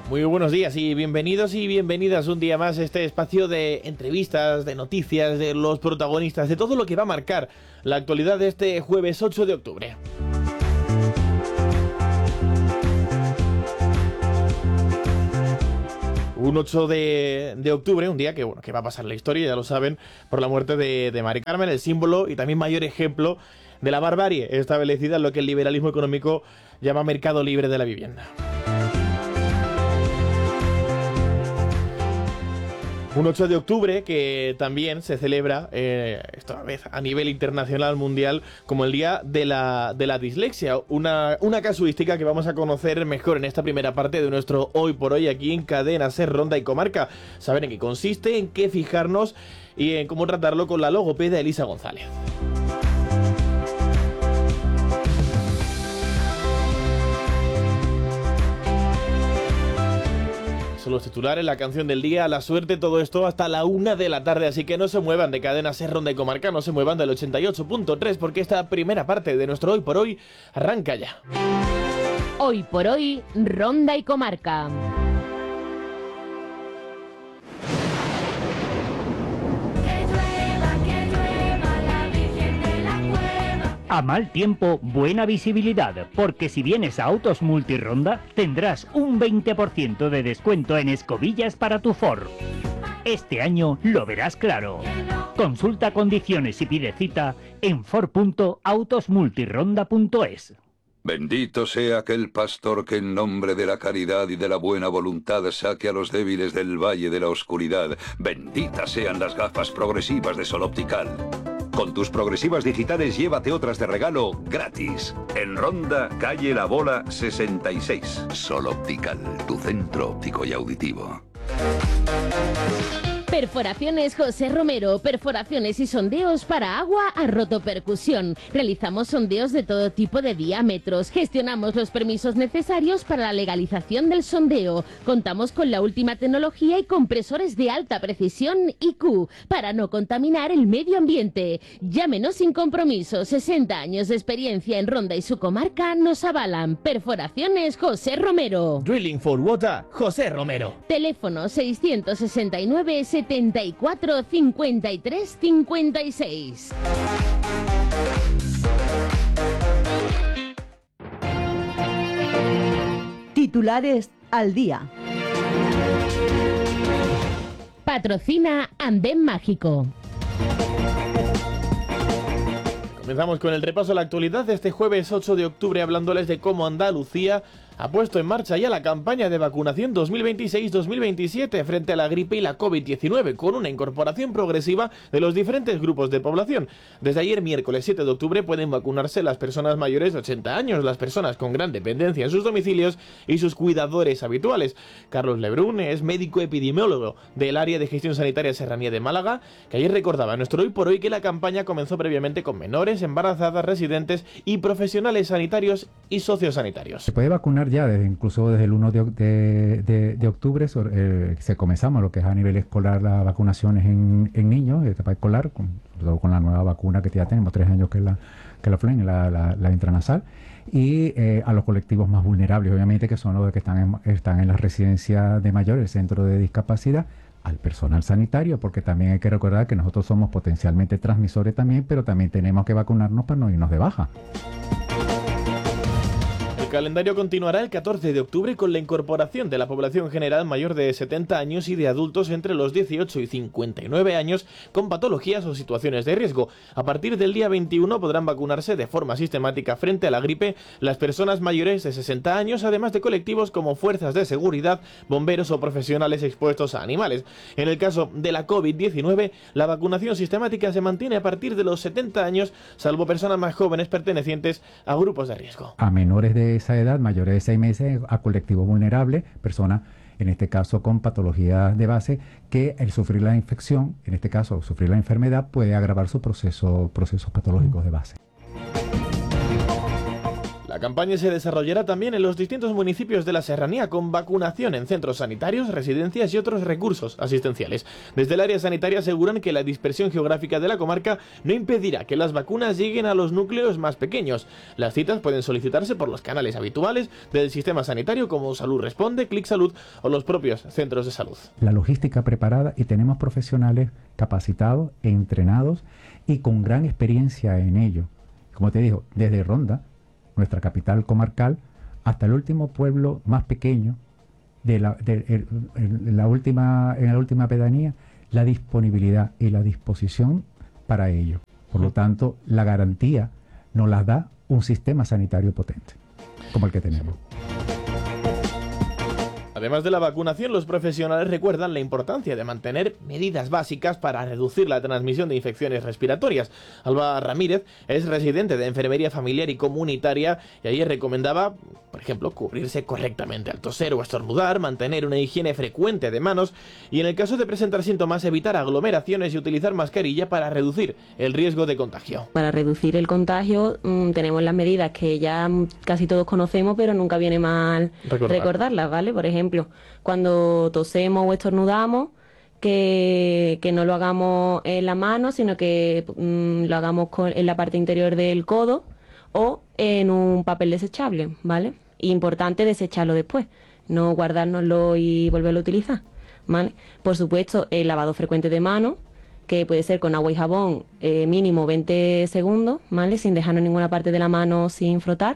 Muy buenos días y bienvenidos y bienvenidas un día más a este espacio de entrevistas, de noticias, de los protagonistas, de todo lo que va a marcar la actualidad de este jueves 8 de octubre. Un 8 de octubre, un día que va a pasar la historia, ya lo saben, por la muerte de Mari Carmen, el símbolo y también mayor ejemplo de la barbarie establecida en lo que el liberalismo económico llama mercado libre de la vivienda. Un 8 de octubre que también se celebra, esta vez a nivel internacional mundial, como el Día de la Dislexia. Una casuística que vamos a conocer mejor en esta primera parte de nuestro Hoy por Hoy aquí en Cadena Ser, Ronda y Comarca. Saber en qué consiste, en qué fijarnos y en cómo tratarlo con la logopeda Elisa González. Son los titulares, la canción del día, la suerte, todo esto hasta la 1 de la tarde, así que no se muevan de Cadena Ser, Ronda y Comarca, no se muevan del 88.3 porque esta primera parte de nuestro Hoy por Hoy arranca ya. Hoy por Hoy, Ronda y Comarca. A mal tiempo, buena visibilidad, porque si vienes a Autos Multironda, tendrás un 20% de descuento en escobillas para tu Ford. Este año lo verás claro. Consulta condiciones y pide cita en ford.autosmultironda.es. Bendito sea aquel pastor que en nombre de la caridad y de la buena voluntad saque a los débiles del valle de la oscuridad. Benditas sean las gafas progresivas de Sol Optical. Con tus progresivas digitales llévate otras de regalo gratis. En Ronda, calle La Bola 66. Sol Optical, tu centro óptico y auditivo. Perforaciones José Romero, perforaciones y sondeos para agua a rotopercusión. Realizamos sondeos de todo tipo de diámetros, gestionamos los permisos necesarios para la legalización del sondeo. Contamos con la última tecnología y compresores de alta precisión IQ para no contaminar el medio ambiente. Llámenos sin compromiso, 60 años de experiencia en Ronda y su comarca nos avalan. Perforaciones José Romero. Drilling for Water, José Romero. Teléfono 669 74 53 56. Titulares al día. Patrocina Andén Mágico. Comenzamos con el repaso a la actualidad de este jueves 8 de octubre hablándoles de cómo Andalucía ha puesto en marcha ya la campaña de vacunación 2026-2027 frente a la gripe y la COVID-19, con una incorporación progresiva de los diferentes grupos de población. Desde ayer, miércoles 7 de octubre, pueden vacunarse las personas mayores de 80 años, las personas con gran dependencia en sus domicilios y sus cuidadores habituales. Carlos Lebrun es médico epidemiólogo del área de gestión sanitaria Serranía de Málaga, que ayer recordaba a nuestro Hoy por Hoy que la campaña comenzó previamente con menores, embarazadas, residentes y profesionales sanitarios y sociosanitarios. Se puede vacunar ya incluso desde el 1 de octubre se comenzamos lo que es a nivel escolar las vacunaciones en niños, etapa escolar, sobre todo con la nueva vacuna que ya tenemos 3 años que la Flen, la intranasal, y a los colectivos más vulnerables, obviamente, que son los que están en las residencias de mayores, el centro de discapacidad, al personal sanitario, porque también hay que recordar que nosotros somos potencialmente transmisores también, pero también tenemos que vacunarnos para no irnos de baja. El calendario continuará el 14 de octubre con la incorporación de la población general mayor de 70 años y de adultos entre los 18 y 59 años con patologías o situaciones de riesgo. A partir del día 21 podrán vacunarse de forma sistemática frente a la gripe las personas mayores de 60 años, además de colectivos como fuerzas de seguridad, bomberos o profesionales expuestos a animales. En el caso de la COVID-19, la vacunación sistemática se mantiene a partir de los 70 años, salvo personas más jóvenes pertenecientes a grupos de riesgo. A menores de esa edad, mayores de 6 meses, a colectivos vulnerables, personas en este caso con patologías de base, que el sufrir la infección, en este caso sufrir la enfermedad, puede agravar sus procesos patológicos de base. La La campaña se desarrollará también en los distintos municipios de la serranía con vacunación en centros sanitarios, residencias y otros recursos asistenciales. Desde el área sanitaria aseguran que la dispersión geográfica de la comarca no impedirá que las vacunas lleguen a los núcleos más pequeños. Las citas pueden solicitarse por los canales habituales del sistema sanitario como Salud Responde, Clic Salud o los propios centros de salud. La logística preparada y tenemos profesionales capacitados, entrenados y con gran experiencia en ello. Como te digo, desde Ronda, nuestra capital comarcal, hasta el último pueblo más pequeño en la última pedanía, la disponibilidad y la disposición para ello. Por lo tanto, la garantía nos la da un sistema sanitario potente, como el que tenemos. Además de la vacunación, los profesionales recuerdan la importancia de mantener medidas básicas para reducir la transmisión de infecciones respiratorias. Alba Ramírez es residente de Enfermería Familiar y Comunitaria y ayer recomendaba, por ejemplo, cubrirse correctamente al toser o estornudar, mantener una higiene frecuente de manos y en el caso de presentar síntomas evitar aglomeraciones y utilizar mascarilla para reducir el riesgo de contagio. Para reducir el contagio tenemos las medidas que ya casi todos conocemos, pero nunca viene mal recordarlas, ¿vale? Por ejemplo, cuando tosemos o estornudamos, que no lo hagamos en la mano, sino que lo hagamos en la parte interior del codo o en un papel desechable, ¿vale? Importante desecharlo después, no guardárnoslo y volverlo a utilizar, ¿vale? Por supuesto, el lavado frecuente de manos, que puede ser con agua y jabón mínimo 20 segundos, ¿vale? Sin dejarnos ninguna parte de la mano sin frotar.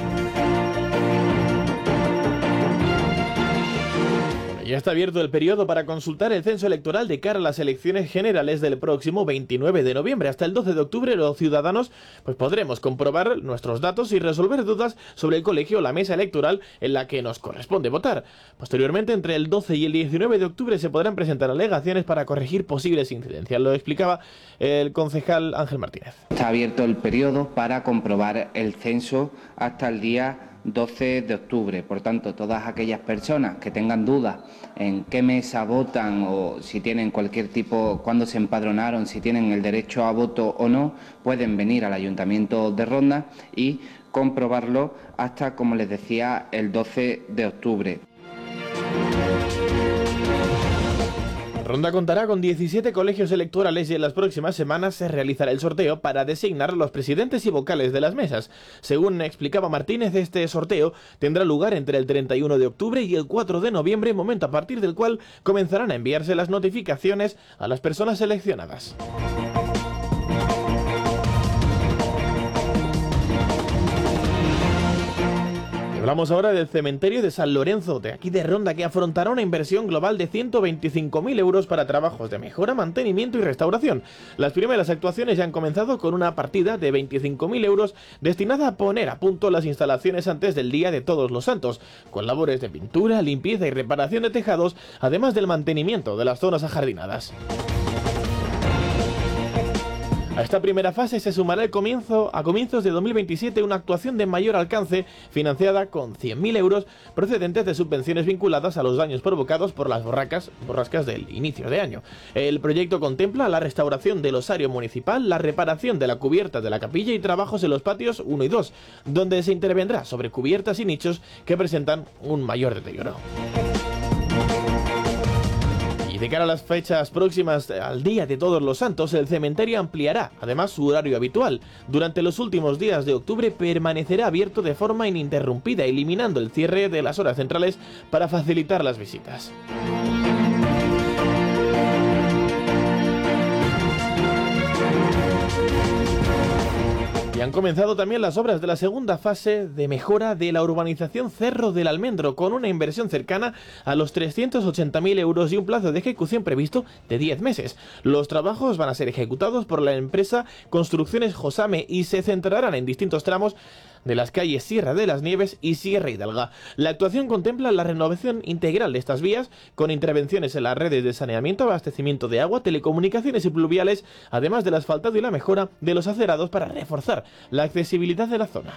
Ya está abierto el periodo para consultar el censo electoral de cara a las elecciones generales del próximo 29 de noviembre. Hasta el 12 de octubre los ciudadanos podremos comprobar nuestros datos y resolver dudas sobre el colegio o la mesa electoral en la que nos corresponde votar. Posteriormente, entre el 12 y el 19 de octubre se podrán presentar alegaciones para corregir posibles incidencias. Lo explicaba el concejal Ángel Martínez. Está abierto el periodo para comprobar el censo hasta el día 12 de octubre. Por tanto, todas aquellas personas que tengan dudas en qué mesa votan o si tienen cualquier tipo, cuándo se empadronaron, si tienen el derecho a voto o no, pueden venir al Ayuntamiento de Ronda y comprobarlo hasta, como les decía, el 12 de octubre. Ronda contará con 17 colegios electorales y en las próximas semanas se realizará el sorteo para designar los presidentes y vocales de las mesas. Según explicaba Martínez, este sorteo tendrá lugar entre el 31 de octubre y el 4 de noviembre, momento a partir del cual comenzarán a enviarse las notificaciones a las personas seleccionadas. Hablamos ahora del cementerio de San Lorenzo, de aquí de Ronda, que afrontará una inversión global de 125.000 euros para trabajos de mejora, mantenimiento y restauración. Las primeras actuaciones ya han comenzado con una partida de 25.000 euros destinada a poner a punto las instalaciones antes del Día de Todos los Santos, con labores de pintura, limpieza y reparación de tejados, además del mantenimiento de las zonas ajardinadas. A esta primera fase se sumará a comienzos de 2027 una actuación de mayor alcance financiada con 100.000 euros procedentes de subvenciones vinculadas a los daños provocados por las borrascas del inicio de año. El proyecto contempla la restauración del osario municipal, la reparación de la cubierta de la capilla y trabajos en los patios 1 y 2, donde se intervendrá sobre cubiertas y nichos que presentan un mayor deterioro. De cara a las fechas próximas al Día de Todos los Santos, el cementerio ampliará además su horario habitual. Durante los últimos días de octubre permanecerá abierto de forma ininterrumpida, eliminando el cierre de las horas centrales para facilitar las visitas. Y han comenzado también las obras de la segunda fase de mejora de la urbanización Cerro del Almendro, con una inversión cercana a los 380.000 euros y un plazo de ejecución previsto de 10 meses. Los trabajos van a ser ejecutados por la empresa Construcciones Josame y se centrarán en distintos tramos de las calles Sierra de las Nieves y Sierra Hidalga. La actuación contempla la renovación integral de estas vías, con intervenciones en las redes de saneamiento, abastecimiento de agua, telecomunicaciones y pluviales, además del asfaltado y la mejora de los acerados para reforzar la accesibilidad de la zona.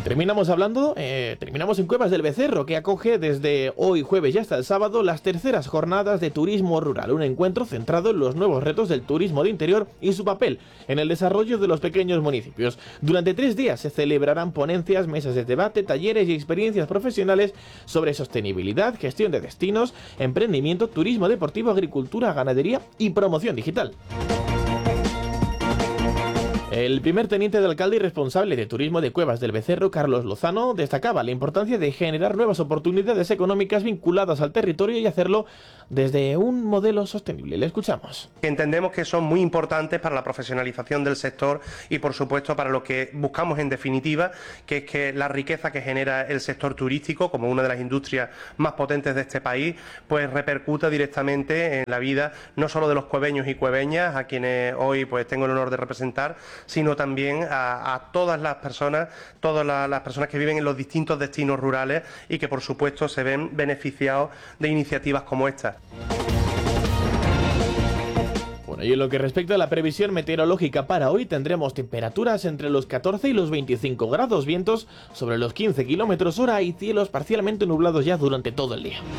Terminamos en Cuevas del Becerro, que acoge desde hoy jueves y hasta el sábado las terceras jornadas de turismo rural, un encuentro centrado en los nuevos retos del turismo de interior y su papel en el desarrollo de los pequeños municipios. Durante 3 días se celebrarán ponencias, mesas de debate, talleres y experiencias profesionales sobre sostenibilidad, gestión de destinos, emprendimiento, turismo deportivo, agricultura, ganadería y promoción digital. El primer teniente de alcalde y responsable de turismo de Cuevas del Becerro, Carlos Lozano, destacaba la importancia de generar nuevas oportunidades económicas vinculadas al territorio y hacerlo desde un modelo sostenible. Le escuchamos. Entendemos que son muy importantes para la profesionalización del sector y, por supuesto, para lo que buscamos en definitiva, que es que la riqueza que genera el sector turístico, como una de las industrias más potentes de este país, pues repercuta directamente en la vida no solo de los cueveños y cueveñas, a quienes hoy pues tengo el honor de representar, sino también a todas las personas que viven en los distintos destinos rurales y que, por supuesto, se ven beneficiados de iniciativas como esta. Bueno, y en lo que respecta a la previsión meteorológica para hoy, tendremos temperaturas entre los 14 y los 25 grados, vientos sobre los 15 km/h y cielos parcialmente nublados ya durante todo el día.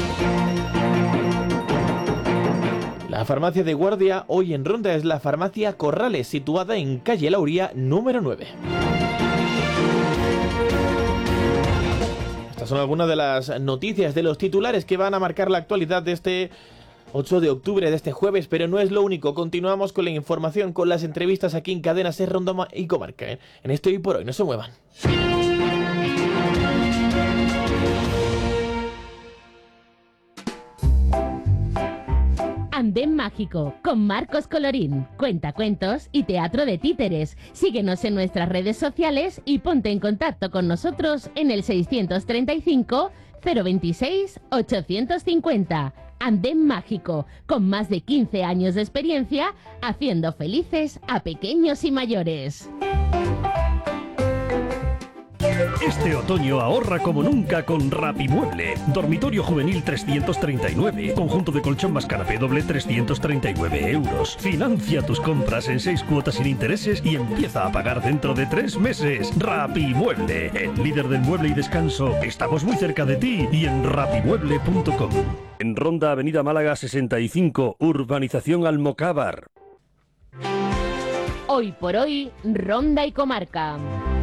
La farmacia de guardia hoy en Ronda es la farmacia Corrales, situada en calle Lauría, número 9. Estas son algunas de las noticias, de los titulares que van a marcar la actualidad de este 8 de octubre, de este jueves, pero no es lo único. Continuamos con la información, con las entrevistas aquí en Cadena SER, Ronda y Comarca. En este Hoy por Hoy, no se muevan. Andén Mágico, con Marcos Colorín, cuentacuentos y teatro de títeres. Síguenos en nuestras redes sociales y ponte en contacto con nosotros en el 635 026 850. Andén Mágico, con más de 15 años de experiencia, haciendo felices a pequeños y mayores. Este otoño ahorra como nunca con Rapimueble. Dormitorio juvenil 339. Conjunto de colchón más canapé doble 339 euros. Financia tus compras en 6 cuotas sin intereses y empieza a pagar dentro de 3 meses. Rapimueble, el líder del mueble y descanso. Estamos muy cerca de ti y en rapimueble.com. En Ronda, Avenida Málaga 65, Urbanización Almocávar. Hoy por Hoy, Ronda y Comarca.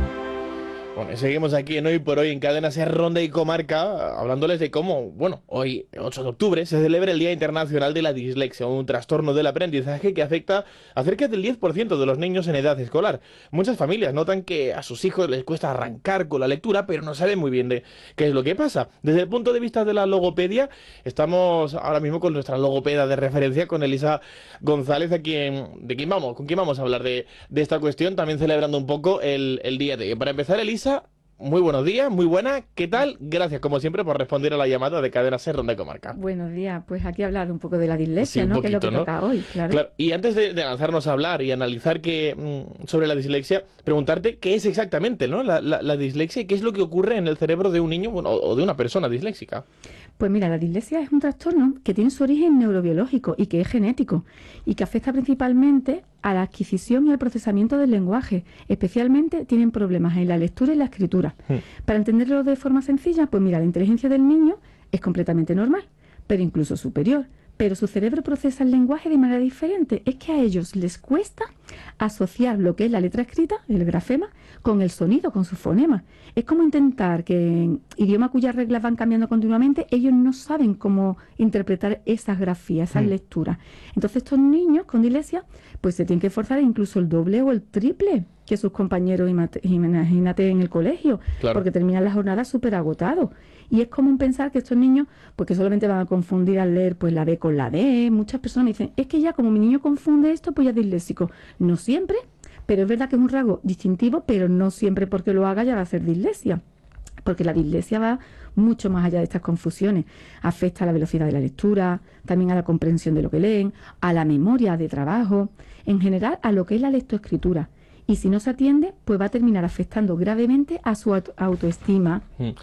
Bueno, seguimos aquí en Hoy por Hoy en Cadena SER, Ronda y Comarca, hablándoles de cómo, hoy, 8 de octubre, se celebra el Día Internacional de la Dislexia, un trastorno del aprendizaje que afecta a cerca del 10% de los niños en edad escolar. Muchas familias notan que a sus hijos les cuesta arrancar con la lectura, pero no saben muy bien de qué es lo que pasa. Desde el punto de vista de la logopedia, estamos ahora mismo con nuestra logopeda de referencia, con Elisa González, con quien vamos a hablar de esta cuestión, también celebrando un poco el día de hoy. Para empezar, Elisa, muy buenos días, muy buena, ¿qué tal? Gracias, como siempre, por responder a la llamada de Cadena SER, Ronda y Comarca. Buenos días, pues aquí hablar un poco de la dislexia, sí, ¿no? Poquito, que es lo que toca hoy, claro. Y antes de lanzarnos a hablar y analizar sobre la dislexia, preguntarte qué es exactamente, ¿no? la dislexia y qué es lo que ocurre en el cerebro de un niño o de una persona disléxica. Pues mira, la dislexia es un trastorno que tiene su origen neurobiológico y que es genético y que afecta principalmente a la adquisición y al procesamiento del lenguaje. Especialmente tienen problemas en la lectura y la escritura. Para entenderlo de forma sencilla, pues mira, la inteligencia del niño es completamente normal, pero incluso superior. Pero su cerebro procesa el lenguaje de manera diferente. Es que a ellos les cuesta asociar lo que es la letra escrita, el grafema, con el sonido, con su fonema. Es como intentar que en idioma cuyas reglas van cambiando continuamente, ellos no saben cómo interpretar esas grafías, esas lecturas. Entonces estos niños con dislexia pues se tienen que esforzar incluso el doble o el triple que sus compañeros, imagínate, en el colegio, claro, porque terminan las jornadas súper agotados. Y es común pensar que estos niños, pues que solamente van a confundir al leer pues la B con la D. Muchas personas me dicen, es que ya como mi niño confunde esto, pues ya es disléxico. No siempre, pero es verdad que es un rasgo distintivo, pero no siempre porque lo haga ya va a ser dislexia. Porque la dislexia va mucho más allá de estas confusiones. Afecta a la velocidad de la lectura, también a la comprensión de lo que leen, a la memoria de trabajo, en general a lo que es la lectoescritura. Y si no se atiende, pues va a terminar afectando gravemente a su autoestima.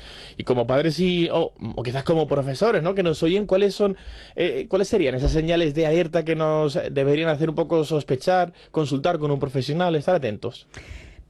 Y como padres o quizás como profesores, ¿no?, que nos oyen, ¿cuáles serían esas señales de alerta que nos deberían hacer un poco sospechar, consultar con un profesional, estar atentos?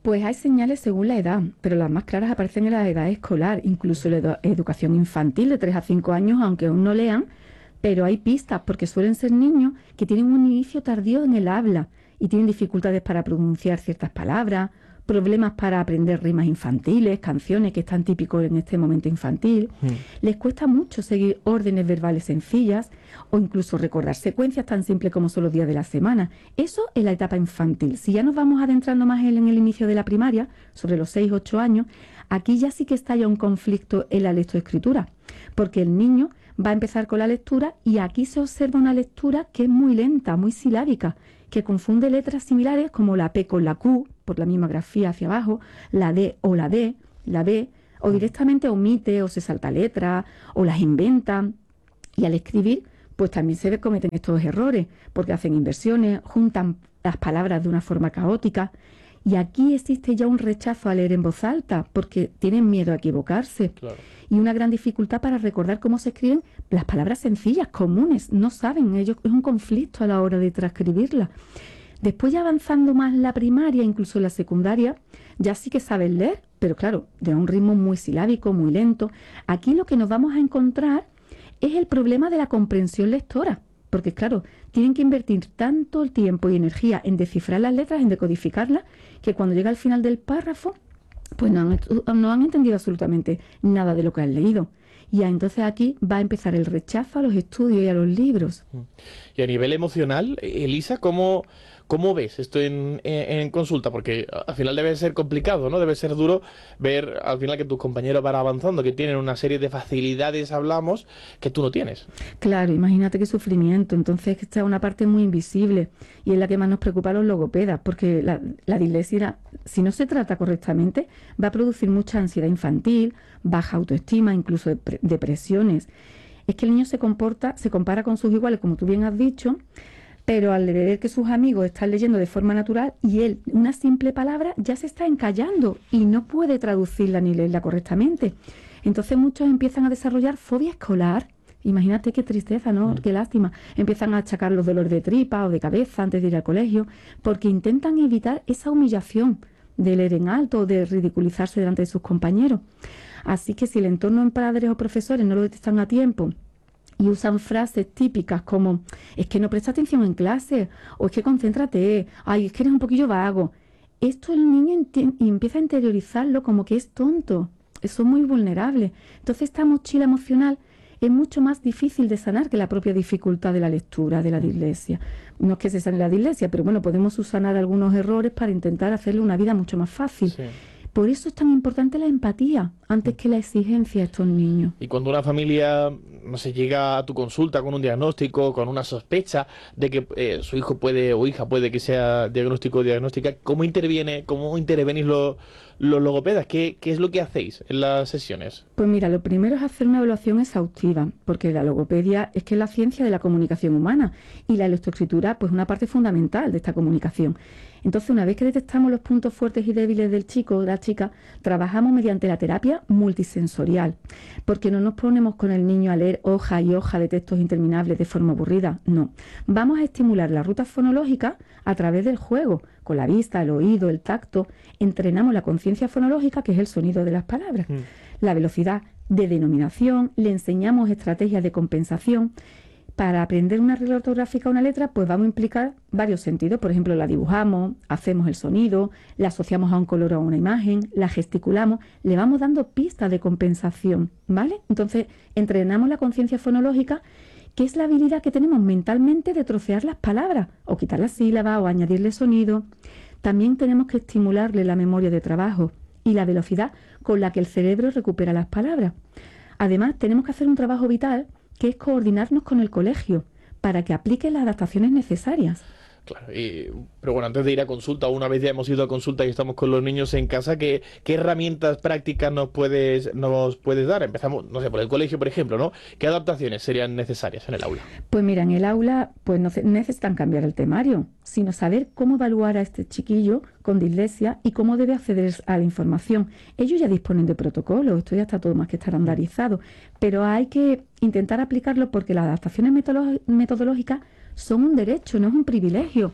Pues hay señales según la edad, pero las más claras aparecen en la edad escolar, incluso en la educación infantil de 3 a 5 años, aunque aún no lean, pero hay pistas porque suelen ser niños que tienen un inicio tardío en el habla y tienen dificultades para pronunciar ciertas palabras, problemas para aprender rimas infantiles, canciones que están típicos en este momento infantil. Les cuesta mucho seguir órdenes verbales sencillas o incluso recordar secuencias tan simples como son los días de la semana. Eso en la etapa infantil. Si ya nos vamos adentrando más en el inicio de la primaria, sobre los 6-8 años, aquí ya sí que está ya un conflicto en la lectoescritura, porque el niño va a empezar con la lectura y aquí se observa una lectura que es muy lenta, muy silábica, que confunde letras similares como la P con la Q, por la misma grafía hacia abajo, la D o la D, la B, o directamente omite o se salta letras o las inventa. Y al escribir, pues también se cometen estos errores, porque hacen inversiones, juntan las palabras de una forma caótica. Y aquí existe ya un rechazo a leer en voz alta, porque tienen miedo a equivocarse. Claro. Y una gran dificultad para recordar cómo se escriben las palabras sencillas, comunes. No saben, ellos es un conflicto a la hora de transcribirlas. Después ya avanzando más la primaria, incluso la secundaria, ya sí que saben leer, pero claro, de un ritmo muy silábico, muy lento. Aquí lo que nos vamos a encontrar es el problema de la comprensión lectora. Porque claro, tienen que invertir tanto el tiempo y energía en descifrar las letras, en decodificarlas, que cuando llega al final del párrafo, pues no han entendido absolutamente nada de lo que han leído. Y entonces aquí va a empezar el rechazo a los estudios y a los libros. Y a nivel emocional, Elisa, ¿cómo ves esto en consulta? Porque al final debe ser complicado, ¿no? Debe ser duro ver al final que tus compañeros van avanzando, que tienen una serie de facilidades, hablamos, que tú no tienes. Claro, imagínate qué sufrimiento. Entonces esta es una parte muy invisible y es la que más nos preocupa a los logopedas, porque la dislexia, si no se trata correctamente, va a producir mucha ansiedad infantil, baja autoestima, incluso depresiones. Es que el niño se compara con sus iguales, como tú bien has dicho, pero al ver que sus amigos están leyendo de forma natural y él, una simple palabra, ya se está encallando y no puede traducirla ni leerla correctamente. Entonces muchos empiezan a desarrollar fobia escolar. Imagínate qué tristeza, ¿no? Qué lástima. Empiezan a achacar los dolores de tripa o de cabeza antes de ir al colegio, porque intentan evitar esa humillación de leer en alto o de ridiculizarse delante de sus compañeros. Así que si el entorno en padres o profesores no lo detectan a tiempo y usan frases típicas como es que no presta atención en clase, o es que concéntrate, ay, es que eres un poquillo vago. Esto el niño empieza a interiorizarlo como que es tonto, son muy vulnerables. Entonces esta mochila emocional es mucho más difícil de sanar que la propia dificultad de la lectura, de la dislexia. No es que se sane la dislexia, pero bueno, podemos subsanar algunos errores para intentar hacerle una vida mucho más fácil. Sí. Por eso es tan importante la empatía antes que la exigencia a estos niños. Y cuando una familia, no sé, llega a tu consulta con un diagnóstico, con una sospecha de que su hijo puede o hija puede que sea diagnóstico o diagnóstica, ¿cómo intervenís los logopedas? ¿Qué es lo que hacéis en las sesiones? Pues mira, lo primero es hacer una evaluación exhaustiva, porque la logopedia es que es la ciencia de la comunicación humana y la lectoescritura pues una parte fundamental de esta comunicación. Entonces, una vez que detectamos los puntos fuertes y débiles del chico o de la chica, trabajamos mediante la terapia multisensorial, porque no nos ponemos con el niño a leer hoja y hoja de textos interminables de forma aburrida, no. Vamos a estimular la ruta fonológica a través del juego, con la vista, el oído, el tacto. Entrenamos la conciencia fonológica, que es el sonido de las palabras, la velocidad de denominación, le enseñamos estrategias de compensación. Para aprender una regla ortográfica a una letra, pues vamos a implicar varios sentidos. Por ejemplo, la dibujamos, hacemos el sonido, la asociamos a un color o a una imagen, la gesticulamos, le vamos dando pistas de compensación, ¿vale? Entonces, entrenamos la conciencia fonológica, que es la habilidad que tenemos mentalmente de trocear las palabras, o quitar las sílabas, o añadirle sonido. También tenemos que estimularle la memoria de trabajo y la velocidad con la que el cerebro recupera las palabras. Además, tenemos que hacer un trabajo vital, que es coordinarnos con el colegio para que apliquen las adaptaciones necesarias. Claro, pero bueno, antes de ir a consulta, una vez ya hemos ido a consulta y estamos con los niños en casa, ¿qué herramientas prácticas nos puedes dar? Empezamos, no sé, por el colegio, por ejemplo, ¿no? ¿Qué adaptaciones serían necesarias en el aula? Pues mira, en el aula pues no necesitan cambiar el temario, sino saber cómo evaluar a este chiquillo con dislexia y cómo debe acceder a la información. Ellos ya disponen de protocolos, esto ya está todo más que estandarizado, pero hay que intentar aplicarlo porque las adaptaciones metodológicas son un derecho, no es un privilegio.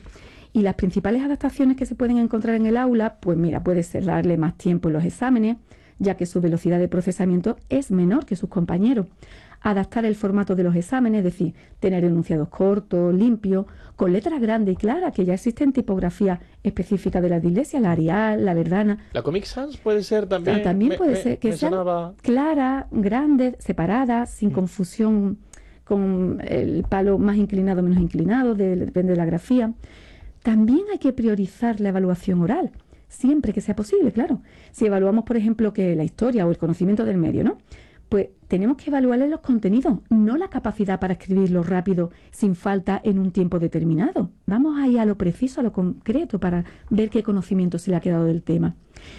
Y las principales adaptaciones que se pueden encontrar en el aula, pues mira, puede ser darle más tiempo en los exámenes, ya que su velocidad de procesamiento es menor que sus compañeros. Adaptar el formato de los exámenes, es decir, tener enunciados cortos, limpios, con letras grandes y claras, que ya existen tipografía específica de la dislexia, la Arial, la Verdana. ¿La Comic Sans puede ser también? También puede ser que sean claras, grandes, separadas, sin confusión con el palo más inclinado o menos inclinado, depende de la grafía. También hay que priorizar la evaluación oral, siempre que sea posible, claro. Si evaluamos, por ejemplo, que la historia o el conocimiento del medio, ¿no? Pues tenemos que evaluarle los contenidos, no la capacidad para escribirlo rápido, sin falta, en un tiempo determinado. Vamos ahí a lo preciso, a lo concreto, para ver qué conocimiento se le ha quedado del tema.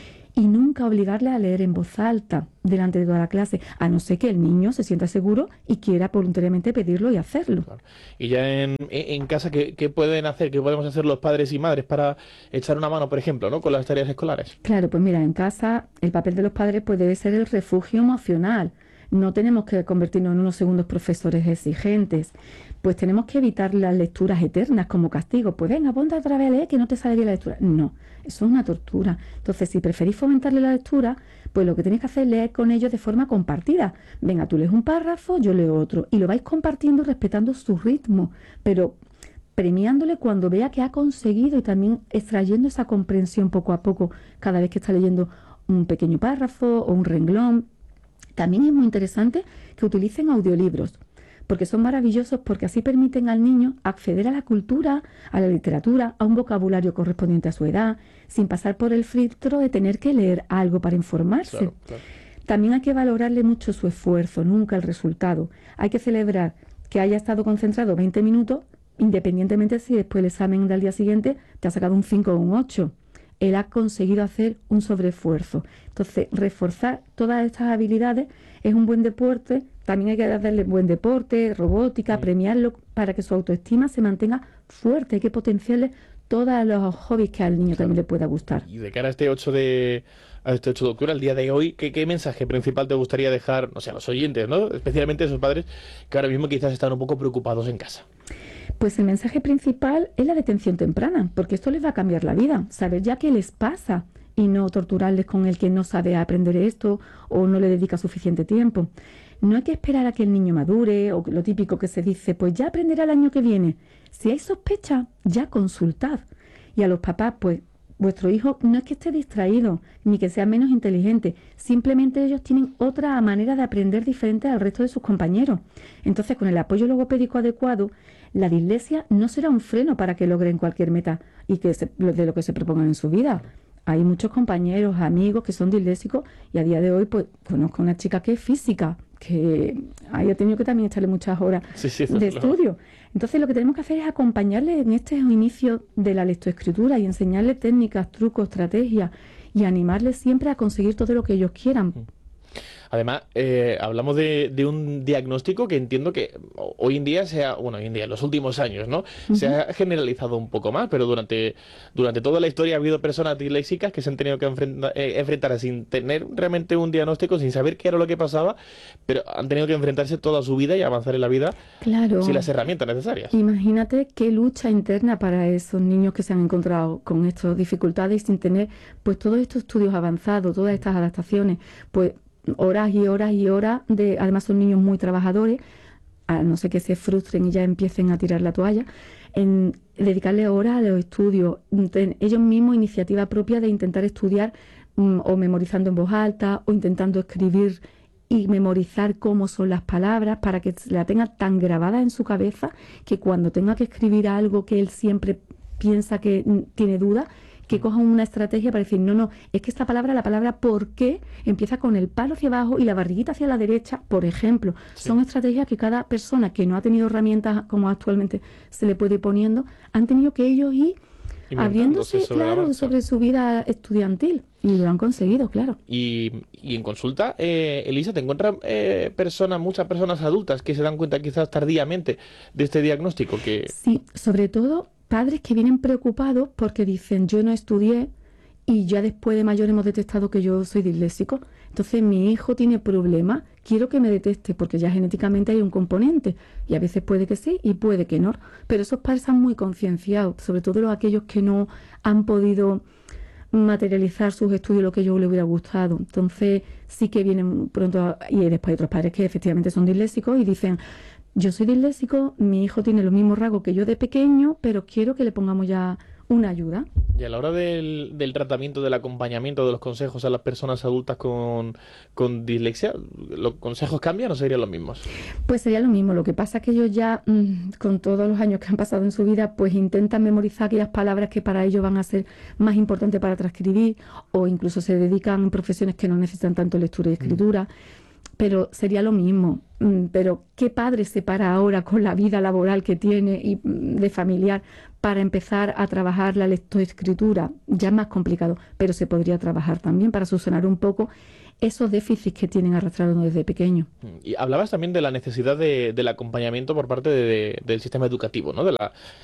Y nunca obligarle a leer en voz alta delante de toda la clase, a no ser que el niño se sienta seguro y quiera voluntariamente pedirlo y hacerlo. Claro. Y ya en casa, ¿qué pueden hacer? ¿Qué podemos hacer los padres y madres para echar una mano, por ejemplo, ¿no?, con las tareas escolares? Claro, pues mira, en casa el papel de los padres pues debe ser el refugio emocional. No tenemos que convertirnos en unos segundos profesores exigentes. Pues tenemos que evitar las lecturas eternas como castigo. Pues venga, ponte otra vez a leer que no te sale bien la lectura. No, eso es una tortura. Entonces, si preferís fomentarle la lectura, pues lo que tenéis que hacer es leer con ellos de forma compartida. Venga, tú lees un párrafo, yo leo otro. Y lo vais compartiendo respetando su ritmo, pero premiándole cuando vea que ha conseguido y también extrayendo esa comprensión poco a poco cada vez que está leyendo un pequeño párrafo o un renglón. También es muy interesante que utilicen audiolibros, porque son maravillosos, porque así permiten al niño acceder a la cultura, a la literatura, a un vocabulario correspondiente a su edad, sin pasar por el filtro de tener que leer algo para informarse. Claro, claro. También hay que valorarle mucho su esfuerzo, nunca el resultado. Hay que celebrar que haya estado concentrado 20 minutos, independientemente si después el examen del día siguiente te ha sacado un 5 o un 8. Él ha conseguido hacer un sobreesfuerzo. Entonces, reforzar todas estas habilidades es un buen deporte. También hay que darle buen deporte, robótica, premiarlo para que su autoestima se mantenga fuerte. Hay que potenciarle todos los hobbies que al niño también le pueda gustar. Y de cara a este 8 de octubre, al día de hoy, ¿qué mensaje principal te gustaría dejar, no sé, a los oyentes, ¿no?, especialmente a esos padres que ahora mismo quizás están un poco preocupados en casa? Pues el mensaje principal es la detención temprana, porque esto les va a cambiar la vida, saber ya qué les pasa y no torturarles con el que no sabe aprender esto o no le dedica suficiente tiempo. No hay que esperar a que el niño madure o lo típico que se dice, pues ya aprenderá el año que viene. Si hay sospecha, ya consultad. Y a los papás, pues vuestro hijo no es que esté distraído ni que sea menos inteligente, simplemente ellos tienen otra manera de aprender diferente al resto de sus compañeros. Entonces, con el apoyo logopédico adecuado, la dislexia no será un freno para que logren cualquier meta y de lo que se propongan en su vida. Hay muchos compañeros, amigos que son disléxicos y a día de hoy pues conozco una chica que es física, que haya tenido que también echarle muchas horas de estudio. Entonces lo que tenemos que hacer es acompañarle en este inicio de la lectoescritura y enseñarle técnicas, trucos, estrategias y animarles siempre a conseguir todo lo que ellos quieran. Además, hablamos de un diagnóstico que entiendo que hoy en día en los últimos años, ¿no? Se ha generalizado un poco más, pero durante toda la historia ha habido personas disléxicas que se han tenido que enfrentar sin tener realmente un diagnóstico, sin saber qué era lo que pasaba, pero han tenido que enfrentarse toda su vida y avanzar en la vida sin las herramientas necesarias. Imagínate qué lucha interna para esos niños que se han encontrado con estas dificultades sin tener pues todos estos estudios avanzados, todas estas adaptaciones, pues horas y horas y horas además son niños muy trabajadores, a no ser que se frustren y ya empiecen a tirar la toalla, en dedicarle horas a los estudios, ellos mismos iniciativa propia de intentar estudiar o memorizando en voz alta o intentando escribir y memorizar cómo son las palabras para que la tenga tan grabada en su cabeza que cuando tenga que escribir algo que él siempre piensa que tiene duda, que cojan una estrategia para decir, no, es que la palabra ¿por qué? Empieza con el palo hacia abajo y la barriguita hacia la derecha, por ejemplo. Sí. Son estrategias que cada persona que no ha tenido herramientas como actualmente se le puede ir poniendo, han tenido que ellos ir abriéndose, sobre su vida estudiantil. Y lo han conseguido, claro. Y en consulta, Elisa, ¿te encuentras muchas personas adultas que se dan cuenta quizás tardíamente de este diagnóstico? Sí, sobre todo padres que vienen preocupados porque dicen, yo no estudié y ya después de mayor hemos detectado que yo soy disléxico. Entonces mi hijo tiene problemas quiero que me detecte, porque ya genéticamente hay un componente, y a veces puede que sí y puede que no, pero esos padres están muy concienciados, sobre todo aquellos que no han podido materializar sus estudios lo que yo le hubiera gustado. Entonces sí que vienen pronto, y después hay otros padres que efectivamente son disléxicos y dicen, yo soy disléxico, mi hijo tiene los mismos rasgos que yo de pequeño, pero quiero que le pongamos ya una ayuda. Y a la hora del tratamiento, del acompañamiento, de los consejos a las personas adultas con dislexia, ¿los consejos cambian o serían los mismos? Pues sería lo mismo, lo que pasa es que ellos ya, con todos los años que han pasado en su vida, pues intentan memorizar aquellas palabras que para ellos van a ser más importantes para transcribir, o incluso se dedican en profesiones que no necesitan tanto lectura y escritura. Pero sería lo mismo. Pero ¿qué padre se para ahora con la vida laboral que tiene y de familiar para empezar a trabajar la lectoescritura? Ya es más complicado, pero se podría trabajar también para subsanar un poco esos déficits que tienen arrastrados desde pequeño. Y hablabas también de la necesidad del acompañamiento por parte del sistema educativo, ¿no?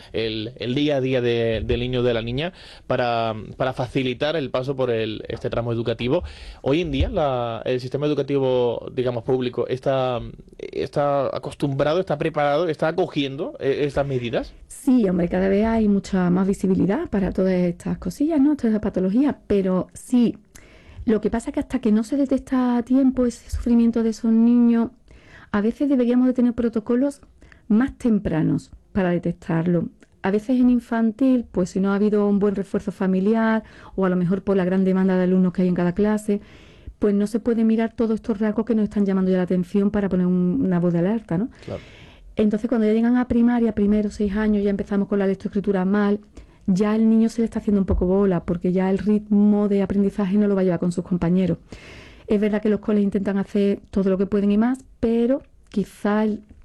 El día a día del niño o de la niña para facilitar el paso por este tramo educativo. Hoy en día el sistema educativo, digamos, público está acostumbrado, está preparado, está acogiendo estas medidas. Sí, hombre, cada vez hay mucha más visibilidad para todas estas cosillas, ¿no? Todas estas patologías, pero sí. Lo que pasa es que hasta que no se detecta a tiempo ese sufrimiento de esos niños, a veces deberíamos de tener protocolos más tempranos para detectarlo. A veces en infantil, pues si no ha habido un buen refuerzo familiar o a lo mejor por la gran demanda de alumnos que hay en cada clase, pues no se puede mirar todos estos rasgos que nos están llamando ya la atención para poner una voz de alerta, ¿no? Claro. Entonces cuando ya llegan a primaria, primeros 6 años, ya empezamos con la lectoescritura mal, ya el niño se le está haciendo un poco bola, porque ya el ritmo de aprendizaje no lo va a llevar con sus compañeros. Es verdad que los coles intentan hacer todo lo que pueden y más, pero quizá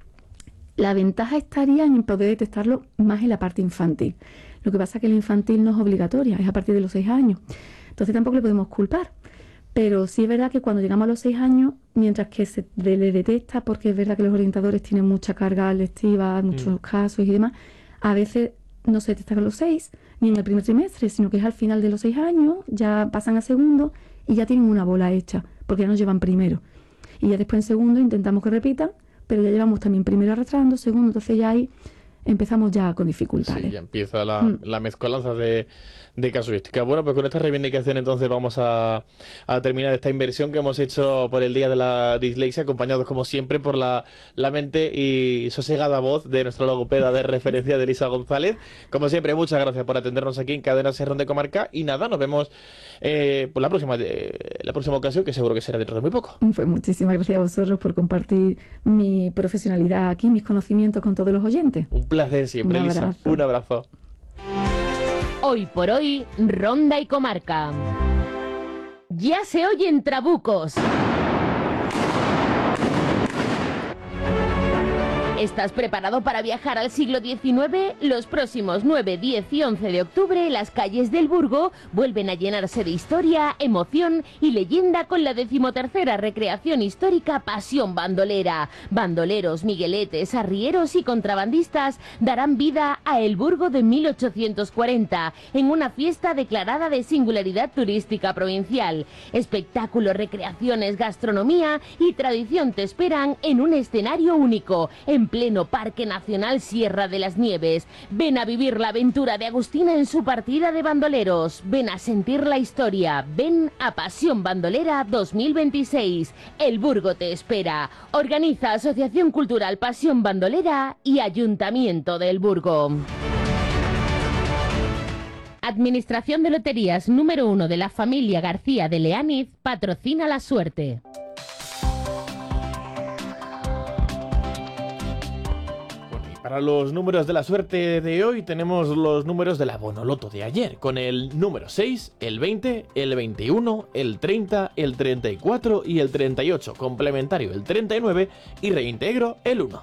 la ventaja estaría en poder detectarlo más en la parte infantil. Lo que pasa es que la infantil no es obligatoria, es a partir de los 6 años. Entonces tampoco le podemos culpar. Pero sí es verdad que cuando llegamos a los 6 años, mientras que se le detecta, porque es verdad que los orientadores tienen mucha carga lectiva, muchos casos y demás, a veces no se detecta a los 6, ni en el primer trimestre, sino que es al final de los 6 años, ya pasan a segundo y ya tienen una bola hecha, porque ya nos llevan primero. Y ya después en segundo intentamos que repitan, pero ya llevamos también primero arrastrando, segundo, entonces ya ahí empezamos ya con dificultades. Sí, ya empieza la mezcolanza de casuística. Bueno, pues con esta reivindicación entonces vamos a terminar esta inversión que hemos hecho por el Día de la Dislexia, acompañados como siempre por la mente y sosegada voz de nuestra logopeda de referencia, de Elisa González. Como siempre, muchas gracias por atendernos aquí en Cadena Ser de Comarca y nada, nos vemos por la próxima ocasión, que seguro que será dentro de muy poco. Pues muchísimas gracias a vosotros por compartir mi profesionalidad aquí, mis conocimientos con todos los oyentes. Un placer siempre, Elisa. Un abrazo. Hoy por hoy, Ronda y Comarca. Ya se oyen trabucos. ¿Estás preparado para viajar al siglo XIX? Los próximos 9, 10 y 11 de octubre, las calles del Burgo vuelven a llenarse de historia, emoción y leyenda con la 13ª recreación histórica Pasión Bandolera. Bandoleros, migueletes, arrieros y contrabandistas darán vida a El Burgo de 1840 en una fiesta declarada de singularidad turística provincial. Espectáculos, recreaciones, gastronomía y tradición te esperan en un escenario único, en pleno Parque Nacional Sierra de las Nieves. Ven a vivir la aventura de Agustina en su partida de bandoleros. Ven a sentir la historia. Ven a Pasión Bandolera 2026. El Burgo te espera. Organiza Asociación Cultural Pasión Bandolera y Ayuntamiento del Burgo. Administración de Loterías número 1 de la familia García de Leániz patrocina la suerte. Para los números de la suerte de hoy tenemos los números de la Bonoloto de ayer, con el número 6, el 20, el 21, el 30, el 34 y el 38, complementario el 39 y reintegro el 1.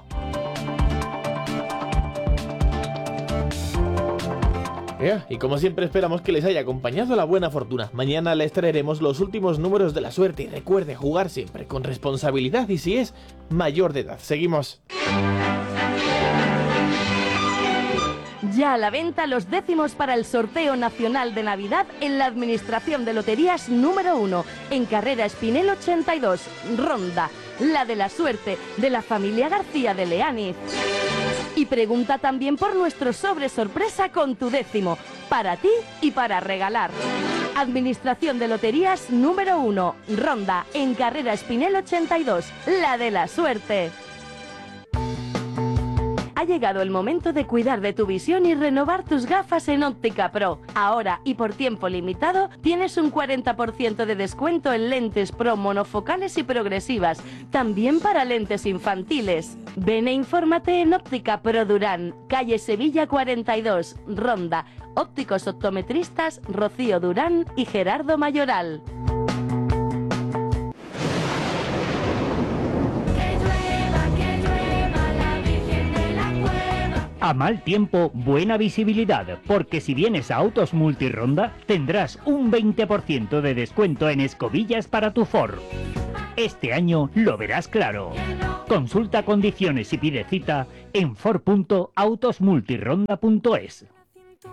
Y como siempre esperamos que les haya acompañado la buena fortuna. Mañana les traeremos los últimos números de la suerte y recuerde jugar siempre con responsabilidad y si es mayor de edad. Seguimos. Ya a la venta los décimos para el sorteo nacional de Navidad en la Administración de Loterías número 1, en Carrera Espinel 82, Ronda, la de la suerte, de la familia García de Leániz. Y pregunta también por nuestro sobre sorpresa con tu décimo, para ti y para regalar. Administración de Loterías número 1, Ronda, en Carrera Espinel 82, la de la suerte. Ha llegado el momento de cuidar de tu visión y renovar tus gafas en Óptica Pro. Ahora y por tiempo limitado tienes un 40% de descuento en lentes Pro monofocales y progresivas, también para lentes infantiles. Ven e infórmate en Óptica Pro Durán, calle Sevilla 42, Ronda. Ópticos optometristas Rocío Durán y Gerardo Mayoral. A mal tiempo, buena visibilidad, porque si vienes a Autos Multironda, tendrás un 20% de descuento en escobillas para tu Ford. Este año lo verás claro. Consulta condiciones y pide cita en ford.autosmultironda.es.